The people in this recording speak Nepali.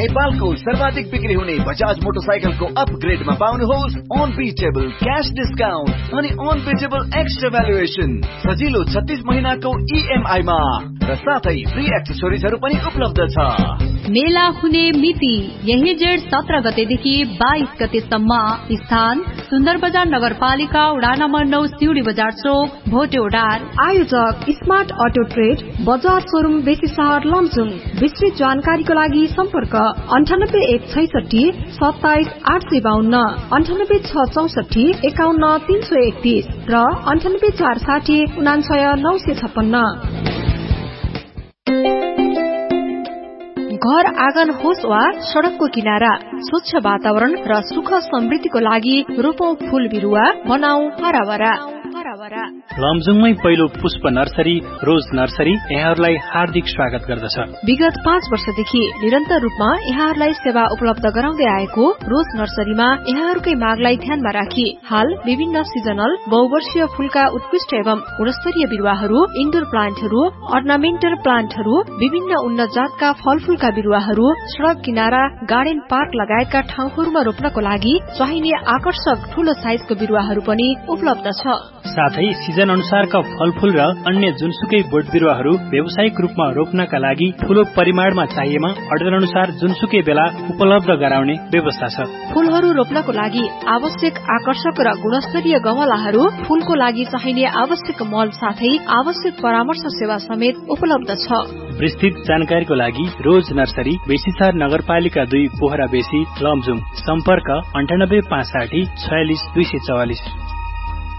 नेपालको सर्वाधिक बिक्री हुने बजाज मोटरसाइकलको अपग्रेडमा पाउनुहोस् अनबिटेबल क्याश डिस्काउन्ट अनि अनबिटेबल एक्स्ट्रा भ्यालुएसन सजिलो 36 महिनाको EMI मा र साथै फ्री एक्सेसरिजहरू पनि उपलब्ध छ। मेला हुने मिति यही जेठ 17 गतेदेखि 22 गतेसम्म। स्थान सुन्दर बजार नगरपालिका वडा नम्बर 9 सिउडी बजार चोक भोटेउडार। आयोजक smart auto trade Bajaj showroom बेसी सहर लमजुङ। विस्तृत जानकारीको लागि सम्पर्क 9816 27 852 98664 51 331 र 9840 99 956। घर आँगन होस् वा सड़कको किनारा, स्वच्छ वातावरण र सुख समृद्धिको लागि रोपौं फूल बिरुवा, बनाऊ हराभरा। लमजुङमै पहिलो पुष्प नर्सरी रोज नर्सरी यहाँहरूलाई हार्दिक स्वागत गर्दछ। विगत 5 वर्षदेखि निरन्तर रूपमा यहाँहरूलाई सेवा उपलब्ध गराउँदै आएको रोज नर्सरीमा यहाँहरूकै मागलाई ध्यानमा राखी हाल विभिन्न सिजनल बहुवर्षीय फूलका उत्कृष्ट एवं गुणस्तरीय बिरुवाहरू, इन्डोर प्लान्टहरू, अर्नामेन्टल प्लान्टहरू, विभिन्न उन्नत जातका फलफूलका बिरुवाहरू, सड़क किनारा, गार्डन पार्क लगायतका ठाउँहरूमा रोप्नको लागि चाहिने आकर्षक ठूलो साइजको बिरुवाहरू पनि उपलब्ध छ। साथै सिजन अनुसारका फलफूल र अन्य जुनसुकै बोट बिरुवाहरू व्यावसायिक रूपमा रोप्नका लागि ठूलो परिमाणमा चाहिएमा अर्डर अनुसार जुनसुकै बेला उपलब्ध गराउने व्यवस्था छ। फूलहरू रोप्नको लागि आवश्यक आकर्षक र गुणस्तरीय गमलाहरू, फूलको लागि चाहिने आवश्यक मल साथै आवश्यक परामर्श सेवा समेत उपलब्ध छ। विस्तृत जानकारीको लागि रोज नर्सरी बेसीसार नगरपालिका 2 पोखरा बेसी लमजुङ। सम्पर्क 98 560 46 244।